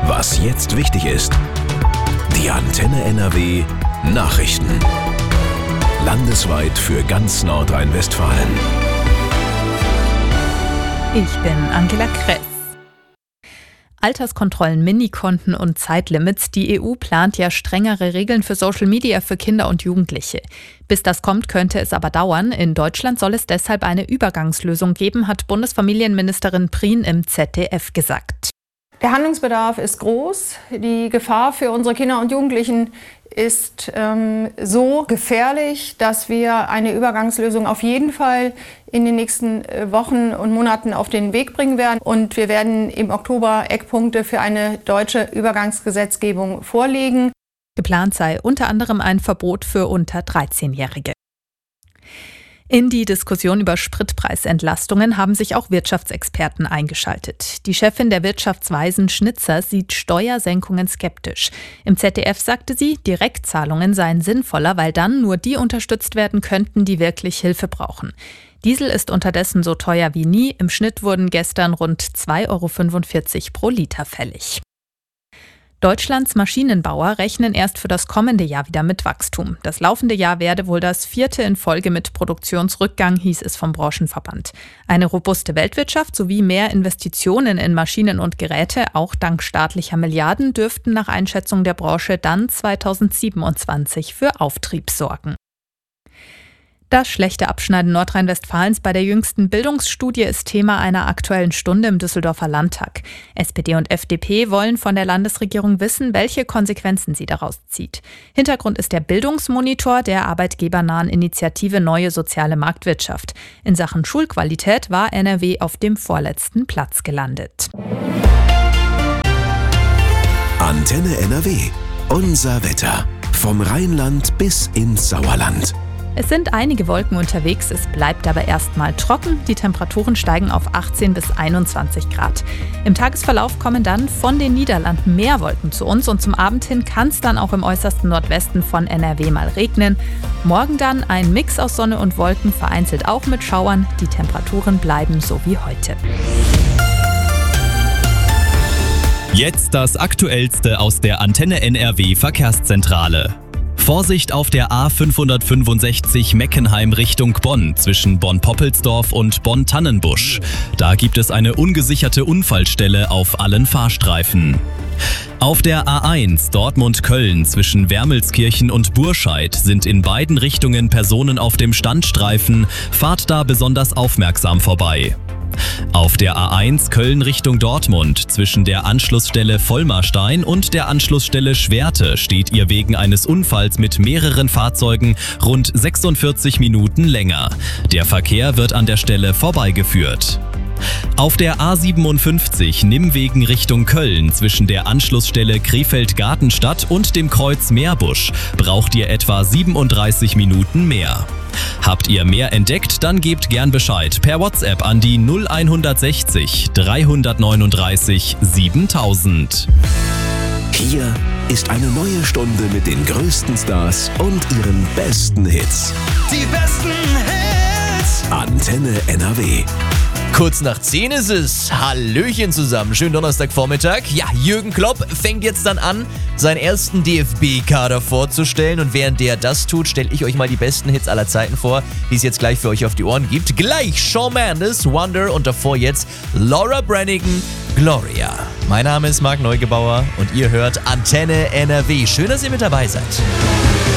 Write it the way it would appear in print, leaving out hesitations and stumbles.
Was jetzt wichtig ist. Die Antenne NRW Nachrichten. Landesweit für ganz Nordrhein-Westfalen. Ich bin Angela Kress. Alterskontrollen, Minikonten und Zeitlimits. Die EU plant ja strengere Regeln für Social Media für Kinder und Jugendliche. Bis das kommt, könnte es aber dauern. In Deutschland soll es deshalb eine Übergangslösung geben, hat Bundesfamilienministerin Prien im ZDF gesagt. Der Handlungsbedarf ist groß. Die Gefahr für unsere Kinder und Jugendlichen ist so gefährlich, dass wir eine Übergangslösung auf jeden Fall in den nächsten Wochen und Monaten auf den Weg bringen werden. Und wir werden im Oktober Eckpunkte für eine deutsche Übergangsgesetzgebung vorlegen. Geplant sei unter anderem ein Verbot für unter 13-Jährige. In die Diskussion über Spritpreisentlastungen haben sich auch Wirtschaftsexperten eingeschaltet. Die Chefin der Wirtschaftsweisen Schnitzer sieht Steuersenkungen skeptisch. Im ZDF sagte sie, Direktzahlungen seien sinnvoller, weil dann nur die unterstützt werden könnten, die wirklich Hilfe brauchen. Diesel ist unterdessen so teuer wie nie. Im Schnitt wurden gestern rund 2,45 € pro Liter fällig. Deutschlands Maschinenbauer rechnen erst für das kommende Jahr wieder mit Wachstum. Das laufende Jahr werde wohl das 4. in Folge mit Produktionsrückgang, hieß es vom Branchenverband. Eine robuste Weltwirtschaft sowie mehr Investitionen in Maschinen und Geräte, auch dank staatlicher Milliarden, dürften nach Einschätzung der Branche dann 2027 für Auftrieb sorgen. Das schlechte Abschneiden Nordrhein-Westfalens bei der jüngsten Bildungsstudie ist Thema einer Aktuellen Stunde im Düsseldorfer Landtag. SPD und FDP wollen von der Landesregierung wissen, welche Konsequenzen sie daraus zieht. Hintergrund ist der Bildungsmonitor der arbeitgebernahen Initiative Neue Soziale Marktwirtschaft. In Sachen Schulqualität war NRW auf dem vorletzten Platz gelandet. Antenne NRW. Unser Wetter. Vom Rheinland bis ins Sauerland. Es sind einige Wolken unterwegs, es bleibt aber erstmal trocken. Die Temperaturen steigen auf 18 bis 21 Grad. Im Tagesverlauf kommen dann von den Niederlanden mehr Wolken zu uns und zum Abend hin kann es dann auch im äußersten Nordwesten von NRW mal regnen. Morgen dann ein Mix aus Sonne und Wolken, vereinzelt auch mit Schauern. Die Temperaturen bleiben so wie heute. Jetzt das Aktuellste aus der Antenne NRW Verkehrszentrale. Vorsicht auf der A565 Meckenheim Richtung Bonn zwischen Bonn-Poppelsdorf und Bonn-Tannenbusch. Da gibt es eine ungesicherte Unfallstelle auf allen Fahrstreifen. Auf der A1 Dortmund-Köln zwischen Wermelskirchen und Burscheid sind in beiden Richtungen Personen auf dem Standstreifen. Fahrt da besonders aufmerksam vorbei. Auf der A1 Köln Richtung Dortmund zwischen der Anschlussstelle Vollmarstein und der Anschlussstelle Schwerte steht ihr wegen eines Unfalls mit mehreren Fahrzeugen rund 46 Minuten länger. Der Verkehr wird an der Stelle vorbeigeführt. Auf der A57 Nimmwegen Richtung Köln zwischen der Anschlussstelle Krefeld-Gartenstadt und dem Kreuz Meerbusch braucht ihr etwa 37 Minuten mehr. Habt ihr mehr entdeckt, dann gebt gern Bescheid per WhatsApp an die 0160 339 7000. Hier ist eine neue Stunde mit den größten Stars und ihren besten Hits. Die besten Hits! Antenne NRW. Kurz nach 10 ist es. Hallöchen zusammen. Schönen Donnerstagvormittag. Ja, Jürgen Klopp fängt jetzt dann an, seinen ersten DFB-Kader vorzustellen. Und während der das tut, stelle ich euch mal die besten Hits aller Zeiten vor, die es jetzt gleich für euch auf die Ohren gibt. Gleich Shawn Mendes, Wonder und davor jetzt Laura Branigan, Gloria. Mein Name ist Marc Neugebauer und ihr hört Antenne NRW. Schön, dass ihr mit dabei seid.